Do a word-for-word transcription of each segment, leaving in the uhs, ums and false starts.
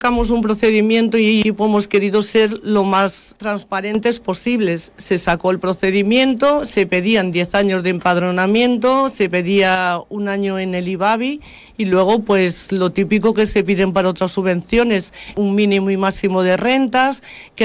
Sacamos un procedimiento y hemos querido ser lo más transparentes posibles. Se sacó el procedimiento, se pedían diez años de empadronamiento, se pedía un año en el IBABI y luego pues lo típico que se piden para otras subvenciones, un mínimo y máximo de rentas, que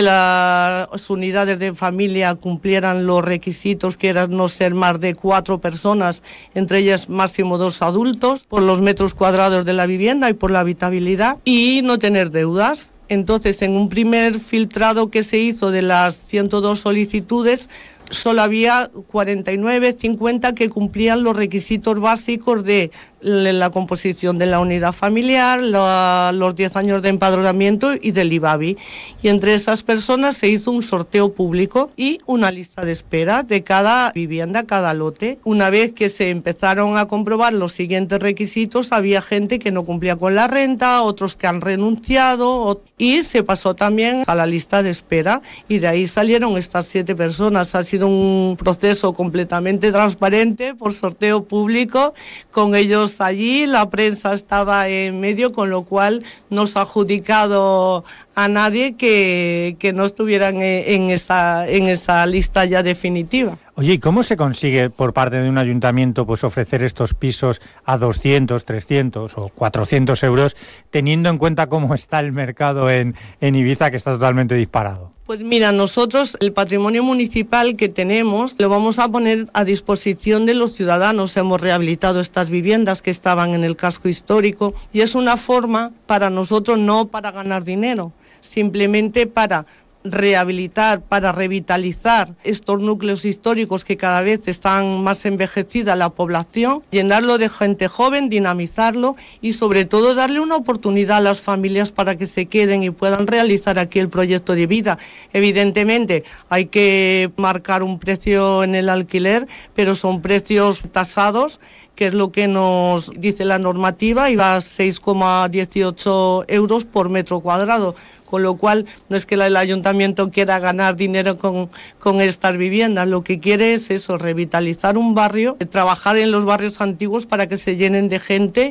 las unidades de familia cumplieran los requisitos que eran no ser más de cuatro personas, entre ellas máximo dos adultos, por los metros cuadrados de la vivienda y por la habitabilidad, y no tener deudas. Entonces, en un primer filtrado que se hizo de las ciento dos solicitudes, solo había cuarenta y nueve, cincuenta que cumplían los requisitos básicos de la composición de la unidad familiar, la, los diez años de empadronamiento y del IBABI. Y entre esas personas se hizo un sorteo público y una lista de espera de cada vivienda, cada lote. Una vez que se empezaron a comprobar los siguientes requisitos, había gente que no cumplía con la renta, otros que han renunciado, y se pasó también a la lista de espera y de ahí salieron estas siete personas. Ha sido un proceso completamente transparente por sorteo público, con ellos allí, la prensa estaba en medio, con lo cual no se ha adjudicado a nadie que, que no estuvieran en esa, en esa lista ya definitiva. Oye, ¿y cómo se consigue por parte de un ayuntamiento pues ofrecer estos pisos a doscientos, trescientos o cuatrocientos euros, teniendo en cuenta cómo está el mercado en, en Ibiza, que está totalmente disparado? Pues mira, nosotros el patrimonio municipal que tenemos lo vamos a poner a disposición de los ciudadanos. Hemos rehabilitado estas viviendas que estaban en el casco histórico y es una forma para nosotros, no para ganar dinero, simplemente para rehabilitar, para revitalizar estos núcleos históricos que cada vez están más envejecida la población, llenarlo de gente joven, dinamizarlo y sobre todo darle una oportunidad a las familias para que se queden y puedan realizar aquí el proyecto de vida. Evidentemente hay que marcar un precio en el alquiler, pero son precios tasados, que es lo que nos dice la normativa, y va a seis coma dieciocho euros por metro cuadrado. Con lo cual, no es que el ayuntamiento quiera ganar dinero con, con estas viviendas, lo que quiere es eso, revitalizar un barrio, trabajar en los barrios antiguos para que se llenen de gente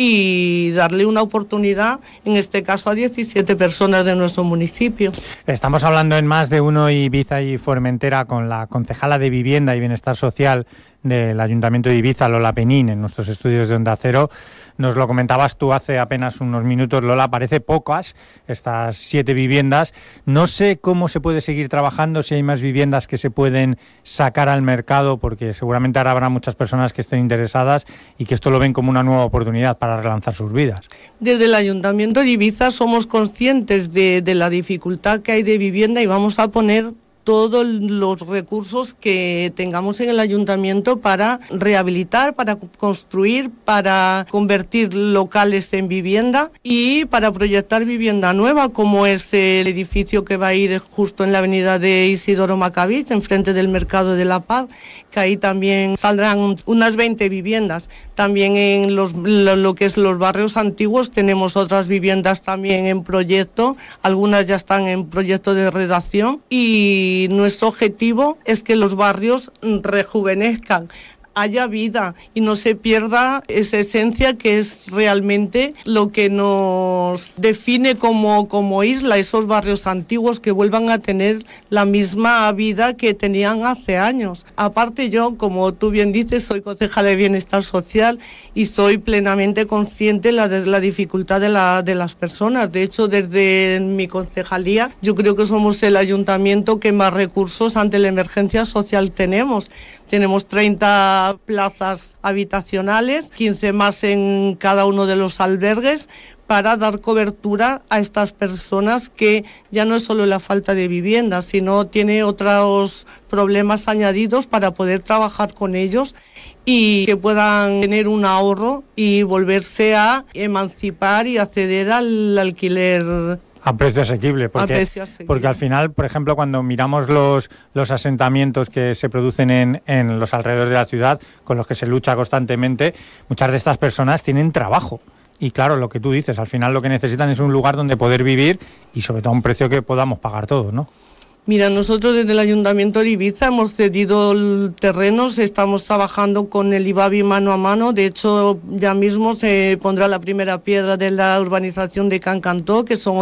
y darle una oportunidad, en este caso a diecisiete personas de nuestro municipio. Estamos hablando en Más de Uno Ibiza y Formentera con la concejala de Vivienda y Bienestar Social del Ayuntamiento de Ibiza, Lola Penín, en nuestros estudios de Onda Cero. Nos lo comentabas tú hace apenas unos minutos, Lola, parece pocas estas siete viviendas. No sé cómo se puede seguir trabajando, si hay más viviendas que se pueden sacar al mercado, porque seguramente ahora habrá muchas personas que estén interesadas y que esto lo ven como una nueva oportunidad para relanzar sus vidas. Desde el Ayuntamiento de Ibiza somos conscientes de, de la dificultad que hay de vivienda y vamos a poner todos los recursos que tengamos en el ayuntamiento para rehabilitar, para construir, para convertir locales en vivienda y para proyectar vivienda nueva, como es el edificio que va a ir justo en la avenida de Isidoro Macavich, enfrente del Mercado de la Paz, que ahí también saldrán unas veinte viviendas. También en los, lo, lo que es los barrios antiguos tenemos otras viviendas también en proyecto, algunas ya están en proyecto de redacción y Y nuestro objetivo es que los barrios rejuvenezcan, haya vida y no se pierda esa esencia que es realmente lo que nos define como, como isla, esos barrios antiguos que vuelvan a tener la misma vida que tenían hace años. Aparte, yo, como tú bien dices, soy concejala de Bienestar Social y soy plenamente consciente de la, de la dificultad de, la, de las personas. De hecho, desde mi concejalía, yo creo que somos el ayuntamiento que más recursos ante la emergencia social tenemos. Tenemos treinta plazas habitacionales, quince más en cada uno de los albergues, para dar cobertura a estas personas que ya no es solo la falta de vivienda, sino tiene otros problemas añadidos para poder trabajar con ellos y que puedan tener un ahorro y volverse a emancipar y acceder al alquiler a precio asequible, porque, precio asequible. Porque al final, por ejemplo, cuando miramos los, los asentamientos que se producen en, en los alrededores de la ciudad, con los que se lucha constantemente, muchas de estas personas tienen trabajo. Y claro, lo que tú dices, al final lo que necesitan es un lugar donde poder vivir y sobre todo a un precio que podamos pagar todos, ¿no? Mira, nosotros desde el Ayuntamiento de Ibiza hemos cedido terrenos, estamos trabajando con el IBABI mano a mano. De hecho, ya mismo se pondrá la primera piedra de la urbanización de Can Cantó, que son